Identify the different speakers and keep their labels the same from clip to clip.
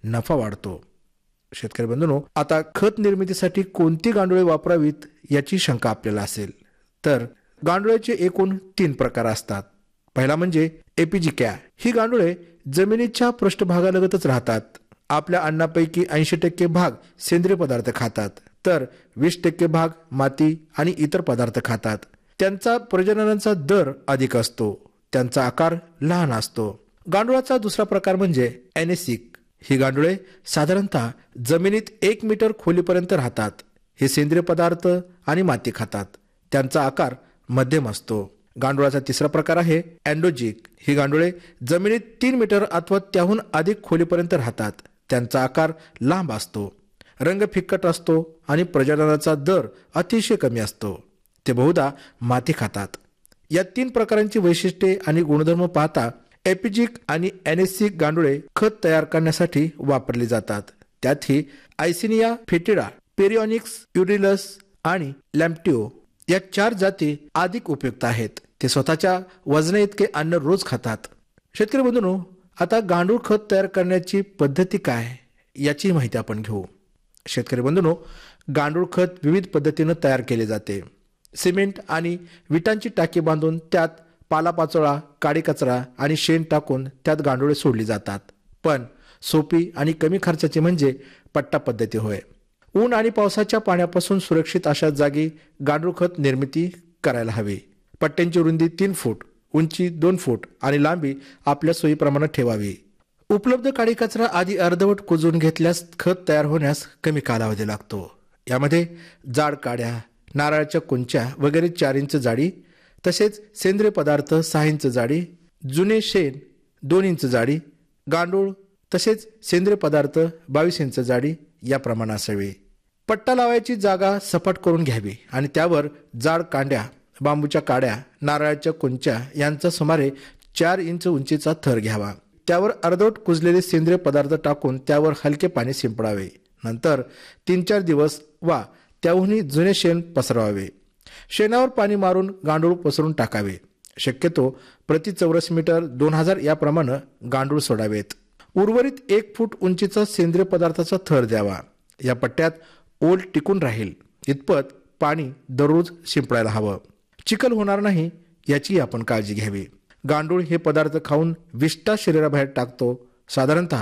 Speaker 1: नफा वाढतो. शेतकरी बंधूंनो, आता खत निर्मितीसाठी कोणती गांडुळे वापरावीत याची शंका आपल्याला असेल तर गांडुळाचे एकूण 3 प्रकार असतात. पहिला म्हणजे एपीजिकॅ. ही गांडुळे जमिनीच्या पृष्ठभागालगतच राहतात. आपल्या अन्नापैकी 80% भाग सेंद्रिय पदार्थ खातात, तर 20% भाग माती आणि इतर पदार्थ खातात. त्यांचा प्रजननाचा दर अधिक असतो, त्यांचा आकार लहान असतो. गांडुळाचा दुसरा प्रकार म्हणजे एनेसिक. ही गांडुळे साधारणतः जमिनीत 1 मीटर खोलीपर्यंत राहतात. हे सेंद्रिय पदार्थ आणि माती खातात. त्यांचा आकार मध्यम असतो. गांडुळाचा तिसरा प्रकार आहे अँडोजिक. ही गांडुळे जमिनीत 3 मीटर अथवा त्याहून अधिक खोलीपर्यंत राहतात. त्यांचा आकार लांब असतो, रंग फिक्कट असतो आणि प्रजननाचा दर अतिशय कमी असतो. ते बहुधा माती खातात. या 3 प्रकारांची वैशिष्ट्ये आणि गुणधर्म पाहता एपिजिक आणि एनेसिक गांडुळे खत तयार करण्यासाठी वापरली जातात. त्यातही आयसिनिया फेटिडा, पेरिओनिक्स युरिलस आणि लॅम्प्टिओ या 4 जाती अधिक उपयुक्त आहेत. ते स्वतःच्या वजना इतके अन्न रोज खातात. शेतकरी बंधूंनो, आता गांडूळ खत तयार करण्याची पद्धती काय याची माहिती आपण घेऊ. शेतकरी बंधूंनो, गांडूळ खत विविध पद्धतीने तयार केले जाते. सिमेंट आणि विटांची टाकी बांधून त्यात पालापाचोळा, काडी कचरा आणि शेण टाकून त्यात गांडुळे सोडली जातात. पण सोपी आणि कमी खर्चाची म्हणजे पट्टा पद्धती होय. ऊन आणि पावसाच्या पाण्यापासून सुरक्षित अशा जागी गांडूळ खत निर्मिती करायला हवी. पट्ट्यांची रुंदी 3 फूट, उंची 2 फूट आणि लांबी आपल्या सोयीप्रमाणे ठेवावी. उपलब्ध काडी कचरा आधी अर्धवट कुजून घेतल्यास खत तयार होण्यास कमी कालावधी लागतो. यामध्ये जाड काड्या, नारळाच्या कुंच्या वगैरे 4 इंच जाडी, तसेच सेंद्रिय पदार्थ 6 इंच जाडी, जुने शेण 2 इंच जाडी, गांडूळ तसेच सेंद्रिय पदार्थ 22 इंच जाडी या प्रमाणात असावे. पट्टा लावायची जागा सपाट करून घ्यावी आणि त्यावर जाड कांड्या, बांबूच्या काड्या, नारळाच्या कुंच्या यांचा सुमारे 4 इंच उंचीचा थर घ्यावा. त्यावर अर्धवट कुजलेले सेंद्रिय पदार्थ टाकून त्यावर हलके पाणी शिंपडावे. नंतर 3-4 दिवस वा त्याहूनही जुने शेण पसरवावे. शेणावर पाणी मारून गांडूळ पसरून टाकावे. शक्यतो प्रति चौरस मीटर 2000 याप्रमाणे गांडूळ सोडावेत. उर्वरित 1 फूट उंचीचा सेंद्रिय पदार्थाचा थर द्यावा. या पट्ट्यात ओल टिकून राहील इतपत पाणी दररोज शिंपडायला हवं. चिखल होणार नाही याची आपण काळजी घ्यावी. गांडूळ हे पदार्थ खाऊन विष्ठा शरीराबाहेर टाकतो. साधारणतः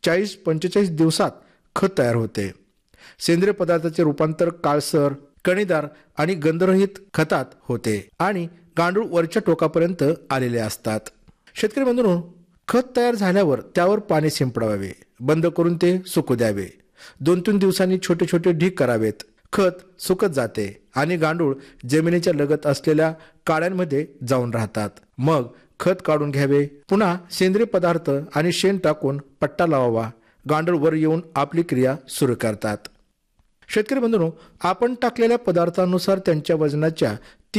Speaker 1: 40-45 दिवसात खत तयार होते. सेंद्रिय पदार्थाचे रूपांतर काळसर, कणीदार आणि गंधरहित खतात होते आणि गांडूळ वरच्या टोकापर्यंत आलेले असतात. शेतकरी बंधूंनो, खत तयार झाल्यावर त्यावर पाणी शिंपडावे. बंद करून ते सुकू द्यावे. 2-3 दिवसांनी छोटे छोटे ढीग करावेत. खत सुकत जाते आणि गांडूळ जमिनीच्या लगत असलेल्या काड्यांमध्ये जाऊन राहतात. मग खत काढून घ्यावे. पुन्हा सेंद्रिय पदार्थ आणि शेण टाकून पट्टा लावावा. गांडूळ वर येऊन आपली क्रिया सुरू करतात. शेतकरी बंधूंनो, आपण टाकलेल्या पदार्थानुसार त्यांच्या वजनाच्या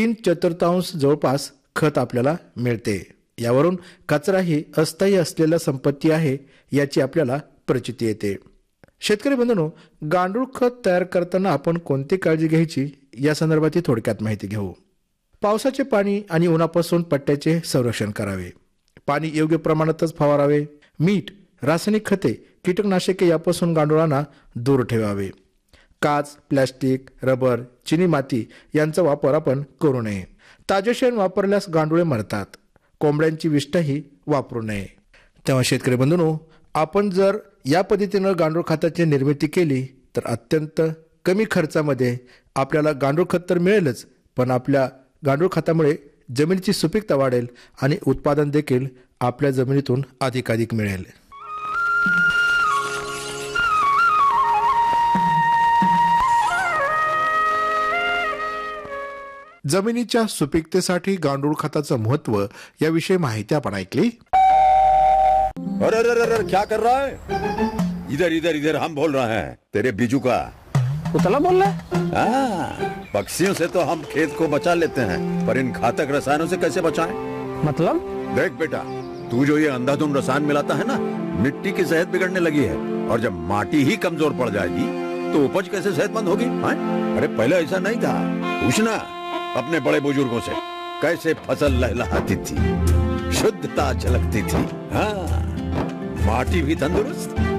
Speaker 1: 3/4 जवळपास खत आपल्याला मिळते. यावरून कचरा ही अस्थायी असलेल्या संपत्ती आहे याची आपल्याला प्रचिती येते. शेतकरी बंधूंनो, गांडूळ खत तयार करताना आपण कोणती काळजी घ्यायची या संदर्भात थोडक्यात माहिती घेऊ. पावसाचे पाणी आणि उन्हापासून पट्ट्याचे संरक्षण करावे. पाणी योग्य प्रमाणातच फवारावे. मीठ, रासायनिक खते, कीटकनाशके यापासून गांडुळांना दूर ठेवावे. काच, प्लॅस्टिक, रबर, चिनी माती यांचा वापर आपण करू नये. ताजे शेण वापरल्यास गांडुळे मरतात. कोंबड्यांची विष्ठाही वापरू नये. तेव्हा शेतकरी बंधूंनो, आपण जर या पद्धतीनं गांडूळ खताची निर्मिती केली तर अत्यंत कमी खर्चामध्ये आपल्याला गांडूळ खत तर मिळेलच, पण आपल्या गांडूळ खतामुळे जमिनीची सुपीकता वाढेल आणि उत्पादन देखील आपल्या जमिनीतून अधिकाधिक मिळेल. जमिनीच्या सुपीकतेसाठी गांडूळ खताचं महत्त्व याविषयी माहिती आपण ऐकली.
Speaker 2: अरे अरे अरे क्या कर रहा है? इधर इधर इधर हम बोल रहे हैं तेरे बीजू का.
Speaker 3: उतला बोल रहा है?
Speaker 2: पक्षियों से तो हम खेत को बचा लेते हैं, पर इन घातक रसायनों से कैसे बचाएं?
Speaker 3: मतलब?
Speaker 2: देख बेटा, तू जो ये अंधाधुंध रसायन मिलाता है ना, मिट्टी की सेहत बिगड़ने लगी है. और जब माटी ही कमजोर पड़ जाएगी तो उपज कैसे सेहतमंद होगी? अरे पहले ऐसा नहीं था. पूछना अपने बड़े बुजुर्गों से, कैसे फसल लहलहाती थी, शुद्धता झलकती थी. हाँ, माटी भी तंदुरुस्त